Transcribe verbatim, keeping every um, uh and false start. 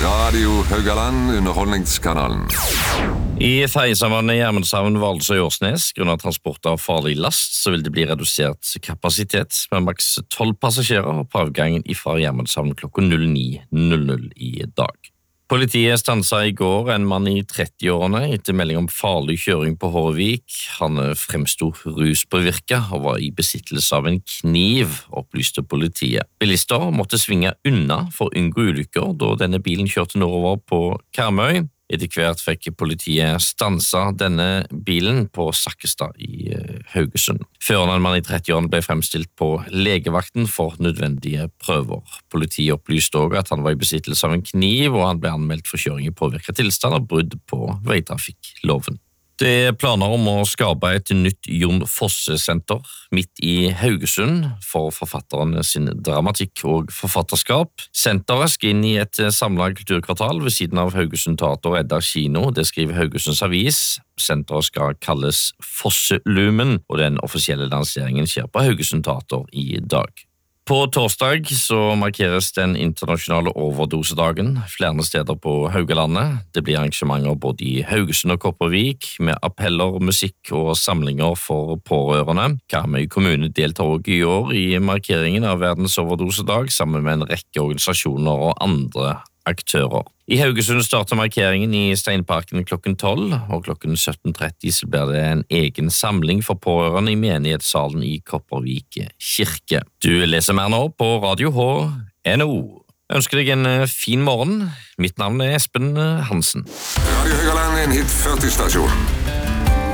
Radio Haugaland, underholdningskanalen. I fergesambandet Gjermundshavn, Valdres og Årsnes, grunnet transport av farlig last, så vil det bli redusert kapasitet med maks tolv passasjerer på avgangen fra Gjermundshavn klokka ni null null i dag. Politiet stanset i går en mann i trettiårene etter melding om farlig kjøring på Hårvik. Han fremstod ruspåvirket og var i besittelse av en kniv, opplyste politiet. Bilister måtte svinge unna for å unngå ulykker da denne bilen kjørte nordover på Karmøy. Etter hvert fikk politiet stanset denne bilen på Sakkestad i Haugesund. Føreren av en mann i trettiårene ble fremstilt på legevakten for nødvendige prøver. Politiet opplyste også at han var i besittelse av en kniv, og han ble anmeldt for kjøring i påvirket tilstand og brudd på veitrafikkloven. Det er planer om å skape et nytt Jon Fosse-senter midt i Haugesund for forfatterne sin dramatikk og forfatterskap. Senteret skal inn i et samlet kulturkvartal ved siden av Haugesund Teater og Edda Kino, det skriver Haugesunds Avis. Senteret skal kalles Fosselumen, og den offisielle lanseringen skjer på Haugesund Teater i dag. På torsdag så markeres den internasjonale overdosedagen flere steder på Haugalandet. Det blir arrangementer både i Haugesund og Kopervik med appeller, musikk og samlinger for pårørende. Karmøy kommune deltar også i år i markeringen av verdens overdosedag sammen med en rekke organisasjoner og andre aktører. I Haugesund starter markeringen i Steinparken klokken tolv, og klokken sytten tretti så blir det en egen samling for pårørende i menighetssalen i Kopervik kirke. Du leser mer nå på Radio H N O. Jeg ønsker deg en fin morgen. Mitt navn er Espen Hansen. Radio Haugaland er en hit førti-stasjon.